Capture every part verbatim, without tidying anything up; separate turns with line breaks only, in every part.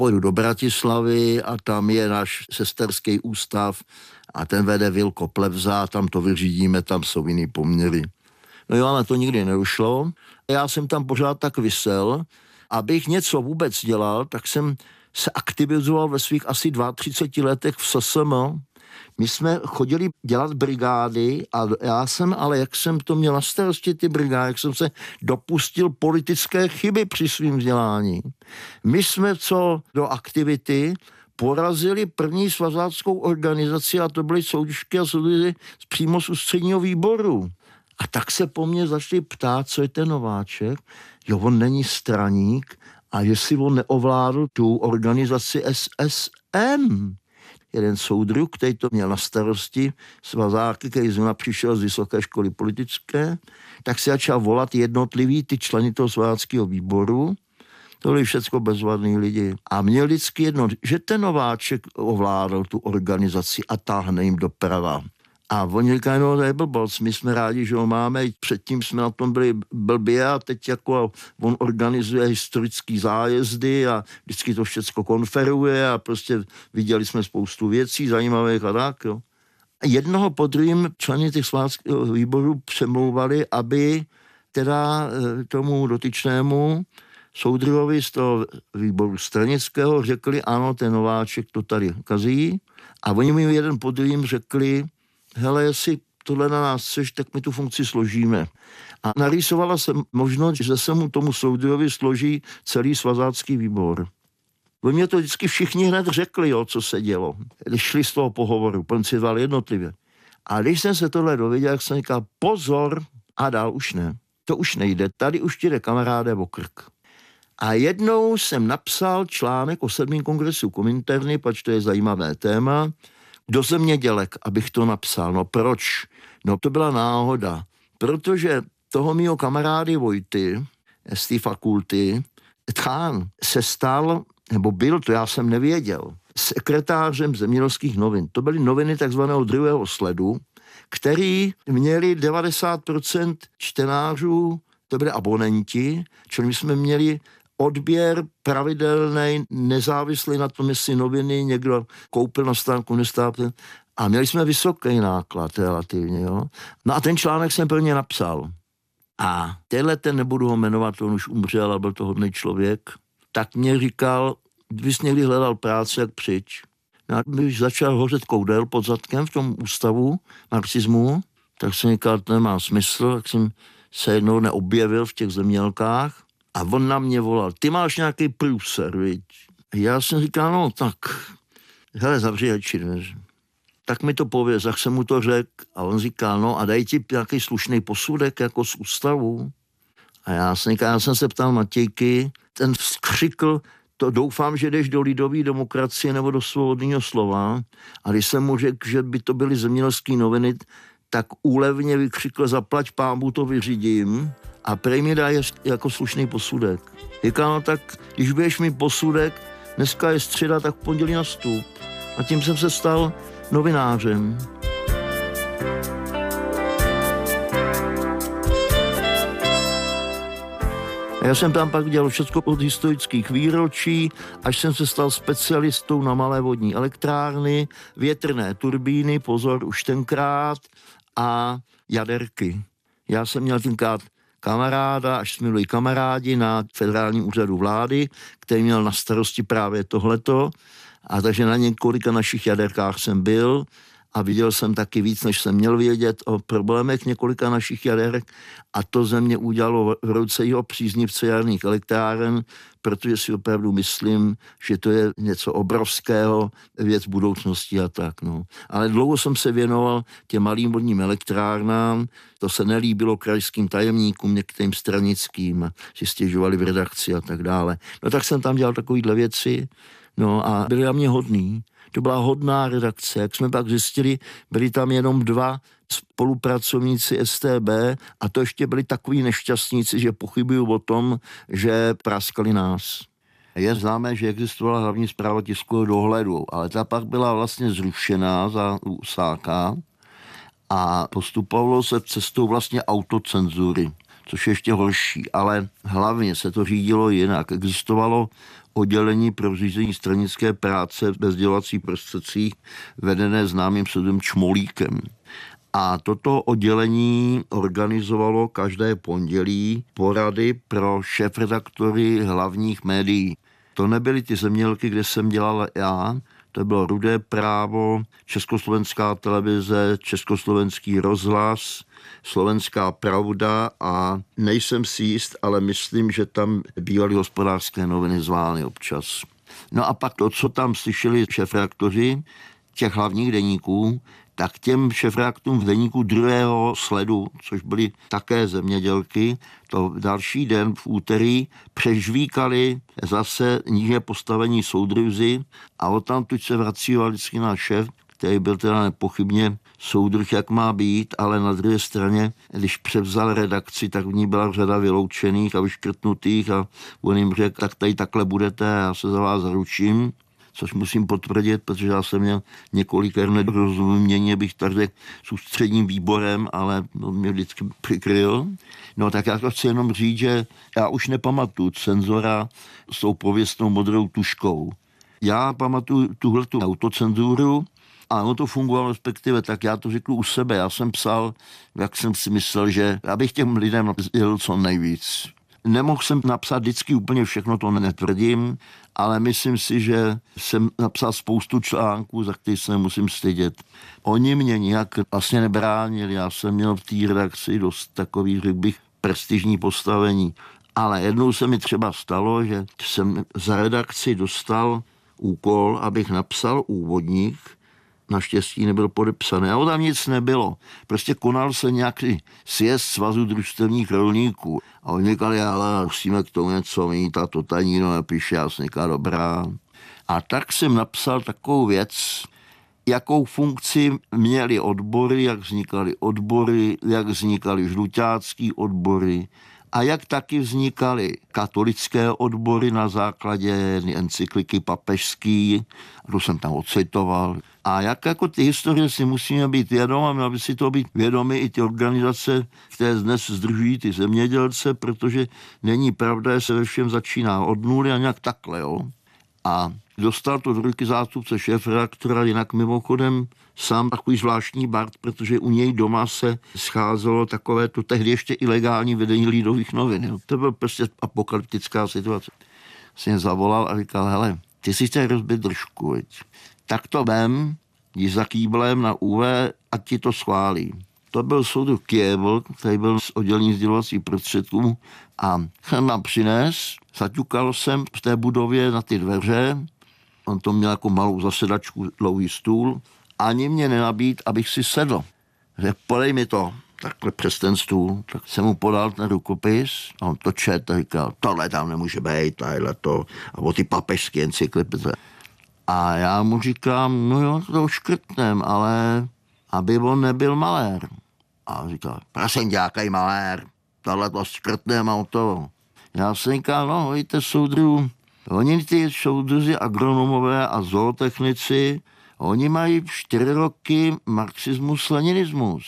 pojedu do Bratislavy a tam je náš sesterský ústav a ten vede Vilko Plevza, tam to vyřídíme, tam jsou jiný poměry. No jo, ale to nikdy nedošlo. Já jsem tam pořád tak visel. Abych něco vůbec dělal, tak jsem se aktivizoval ve svých asi třiceti dvou letech v S S M. My jsme chodili dělat brigády a já jsem, ale jak jsem to měl na starosti ty brigády, jak jsem se dopustil politické chyby při svým vzdělání. My jsme co do aktivity porazili první svazáckou organizaci a to byly soudišky a soudy přímo z ústředního výboru. A tak se po mně začali ptát, co je ten Nováček. Jo, on není straník a jestli on neovládl tu organizaci S S M. Jeden soudruh, který to měl na starosti, svazáky, který zrovna přišel z vysoké školy politické, tak se začal volat jednotlivý ty členy toho svazáckého výboru. To byli všecko bezvadní lidi. A měl vždycky jedno, že ten Nováček ovládl tu organizaci a táhne jim doprava. A oni říkají, no to je blboc, my jsme rádi, že ho máme, předtím jsme na tom byli blbě a teď jako on organizuje historické zájezdy a vždycky to všecko konferuje a prostě viděli jsme spoustu věcí zajímavých a tak, jo. A jednoho po druhým členy těch svátkého výboru přemlouvali, aby teda tomu dotyčnému soudruhovi z toho výboru stranického řekli, ano, ten Nováček to tady kazí. A oni mi jeden po druhým řekli, hele, jestli tohle na nás chceš, tak my tu funkci složíme. A narýsovala se možnost, že se mu tomu soudruhovi složí celý svazácký výbor. Oni mě to vždycky všichni hned řekli, jo, co se dělo. Když šli z toho pohovoru, poncivali jednotlivě. A když jsem se tohle dověděl, jak jsem říkal, pozor, a dál už ne. To už nejde, tady už ti jde kamaráde o krk. A jednou jsem napsal článek o sedmém kongresu Kominterny, pač to je zajímavé téma, do Zemědělek, abych to napsal. No proč? No to byla náhoda. Protože toho mýho kamarády Vojty, z té fakulty, Tchán se stal, nebo byl, to já jsem nevěděl, sekretářem Zemědělských novin. To byly noviny takzvaného druhého sledu, který měli devadesát procent čtenářů, to byly abonenti, čili my jsme měli odběr pravidelný, nezávislý na tom, jestli noviny někdo koupil na stánku, nestápil. A měli jsme vysoký náklad relativně, jo. No a ten článek jsem pro ně napsal. A tenhle ten, nebudu ho jmenovat, on už umřel, ale byl to hodný člověk, tak mě říkal, když někdy hledal práci, jak přijď. No a když začal hořet koudel pod zadkem v tom ústavu marxismu, tak jsem říkal, to nemá smysl, tak jsem se jednou neobjevil v těch Zemědělkách. A on na mě volal, ty máš nějaký průser, viď? Já jsem říkal, no tak, hele, zavři oči dveře. Tak mi to pověz, jak jsem mu to řekl. A on říká, no a daj ti nějaký slušný posudek jako z ústavu. A já jsem říkal, já jsem se ptal Matějky, ten vzkřikl, to doufám, že jdeš do lidové demokracie nebo do svobodného slova. A když jsem mu řekl, že by to byly Zemědělské noviny, tak úlevně vykřikl, zaplať pámu, to vyřídím. A prej mi dá jako slušný posudek. Říká, no tak, když budeš mít posudek, dneska je středa, tak v pondělí nastup. A tím jsem se stal novinářem. A já jsem tam pak dělal všechno od historických výročí, až jsem se stal specialistou na malé vodní elektrárny, větrné turbíny, pozor, už tenkrát, a jaderky. Já jsem měl tenkrát kamaráda, až jsme byli kamarádi na Federálním úřadu vlády, který měl na starosti právě tohleto. A takže na několika našich jaderkách jsem byl a viděl jsem taky víc, než jsem měl vědět o problémech několika našich jaderek. A to ze mě udělalo v ruce jeho příznivce jaderných elektráren, protože si opravdu myslím, že to je něco obrovského, věc budoucnosti a tak. No. Ale dlouho jsem se věnoval těm malým vodním elektrárnám, to se nelíbilo krajským tajemníkům, některým stranickým, si stěžovali v redakci a tak dále. No tak jsem tam dělal takovýhle věci, no a byli na mě hodný. To byla hodná redakce. Jak jsme pak zjistili, byli tam jenom dva spolupracovníci S T B a to ještě byli takový nešťastníci, že pochybují o tom, že praskali nás. Je známé, že existovala hlavní správa tiskového dohledu, ale ta pak byla vlastně zrušená za Husáka a postupovalo se cestou vlastně autocenzury. což je ještě horší, ale hlavně se to řídilo jinak. Existovalo oddělení pro řízení stranické práce ve sdělovacích prostředcích vedené známým soudem Čmolíkem. A toto oddělení organizovalo každé pondělí porady pro šéfredaktory hlavních médií. To nebyly ty zemědělky, kde jsem dělal já, to bylo Rudé právo, Československá televize, Československý rozhlas, Slovenská pravda a nejsem si jist, ale myslím, že tam bývaly Hospodářské noviny zvány občas. No a pak to, co tam slyšeli šéfredaktoři těch hlavních deníků, tak těm šéfredaktům v deníku druhého sledu, což byly také zemědělky, to další den v úterý přežvíkali zase níže postavení soudruzi a odtamtud se vracíval vždycky náš šéf, který byl teda nepochybně soudruh, jak má být, ale na druhé straně, když převzal redakci, tak v ní byla řada vyloučených a vyškrtnutých a on jim řekl, tak tady takhle budete, já se za vás zaručím. Což musím potvrdit, protože já jsem měl několik nedorozumění, bych tak řekl, s ústředním výborem, ale on mě vždycky přikryl. No tak já to chci jenom říct, že já už nepamatuju cenzora s tou pověstnou modrou tuškou. Já pamatuju tuhletu autocenzuru a ono to fungovalo respektive, tak já to řeknu u sebe. Já jsem psal, jak jsem si myslel, že já bych těm lidem dělal co nejvíc. Nemohl jsem napsat vždycky úplně všechno, to netvrdím, ale myslím si, že jsem napsal spoustu článků, za který se nemusím stydět. Oni mě nějak vlastně nebránili, já jsem měl v té redakci dost takový, řekl bych, prestižní postavení. Ale jednou se mi třeba stalo, že jsem za redakci dostal úkol, abych napsal úvodník, naštěstí nebyl podepsaný. A tam nic nebylo. Prostě konal se nějaký sjezd svazu družstevních rolníků. A oni říkali, ale musíme k tomu něco mít a to tady nikdo nepíše. Já jsem říkal, dobrá. A tak jsem napsal takovou věc, jakou funkci měly odbory, jak vznikaly odbory, jak vznikaly žluťácký odbory a jak taky vznikaly katolické odbory na základě encykliky papežský, to jsem tam ocitoval. A jak jako ty historie si musíme být vědomí, měl by si to být vědomi i ty organizace, které dnes sdružují ty zemědělce, protože není pravda, že se ve všem začíná od nuly a nějak takhle, jo. A dostal to do ruky zástupce šéfredaktora, jinak mimochodem sám takový zvláštní bard, protože u něj doma se scházelo takové to tehdy ještě ilegální vedení Lidových novin. Jo. To byl prostě apokalyptická situace. Jsem zavolal a říkal, hele, ty si chtěl rozbit držku, viď? Tak to vem, jdi za kýblem na ú vé a ti to schválí. To byl soudruh Kiebl, který byl z oddělení sdělovacích prostředků a jsem nám přines, zaťukal jsem v té budově na ty dveře, on to měl jako malou zasedačku, dlouhý stůl, ani mě nenabít, abych si sedl. Řekl, podej mi to takhle přes ten stůl, tak jsem mu podal ten rukopis a on to čet a říkal, tohle tam nemůže být, tadyhle to, a o ty papežské encyklopedie. A já mu říkám, no jo, to škrtnem, ale aby on nebyl malér. A on říkal, prosím tě, jaký malér, tohle to škrtnem a to. Já jsem říkal, no, víte, soudruhu, oni ty soudruzi agronomové a zootechnici, oni mají čtyři roky marxismus, leninismus.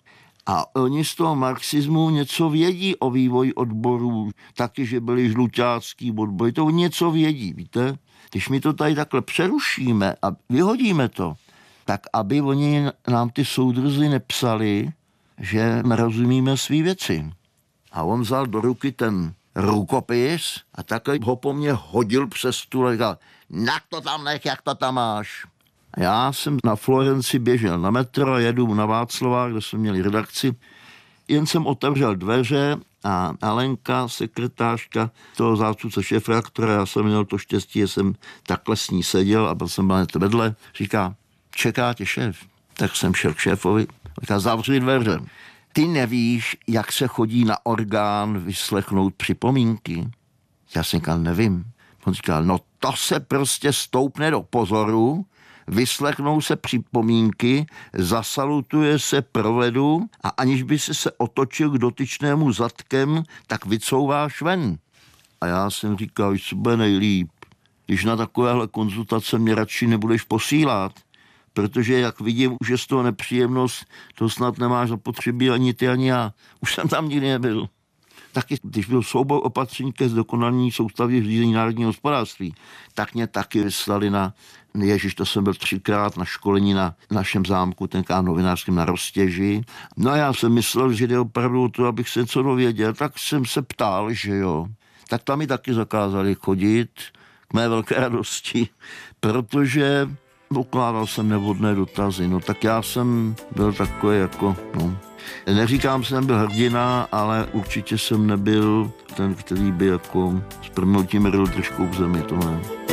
A oni z toho marxismu něco vědí o vývoji odborů, taky, že byli žluťácký odbory, to něco vědí, víte? Když my to tady takhle přerušíme a vyhodíme to, tak aby oni nám ty soudruzi nepsali, že nerozumíme svý věci. A on vzal do ruky ten rukopis a takhle ho po mně hodil přes stůl a říkal, jak to tam nech, jak to tam máš. A já jsem na Florenci běžel na metro a jedu na Václavák, kde jsme měli redakci. Jen jsem otevřel dveře a Alenka, sekretářka toho zástupce šéfredaktora, já jsem měl to štěstí, že jsem takhle s ní seděl a byl jsem hned vedle, říká, čeká tě šéf. Tak jsem šel k šéfovi, říká, zavři dveře. Ty nevíš, jak se chodí na orgán vyslechnout připomínky? Já jsem říkal, nevím. On říkal, no to se prostě stoupne do pozoru, vyslechnou se připomínky, zasalutuje se provedu a aniž by si se otočil k dotyčnému zadkem, tak vycouváš ven. A já jsem říkal, že bude nejlíp, když na takovéhle konzultace mě radši nebudeš posílat, protože jak vidím, už je z toho nepříjemnost, to snad nemáš zapotřebí ani ty, ani já. Už jsem tam nikdy nebyl. taky, když byl soubor opatření ke zdokonalení soustavy řízení národního hospodářství, tak mě taky vyslali na, ježiš, to jsem byl třikrát na školení na našem zámku, tenkrát novinářském na Roztěži. No a já jsem myslel, že jde opravdu o to, abych se něco dověděl, tak jsem se ptal, že jo. Tak tam mi taky zakázali chodit, k mé velké radosti, protože ukládal jsem nevhodné dotazy. No tak já jsem byl takový jako, no, neříkám, že jsem byl hrdina, ale určitě jsem nebyl ten, který by jako s prmnutím ril trošku v zemi, to ne.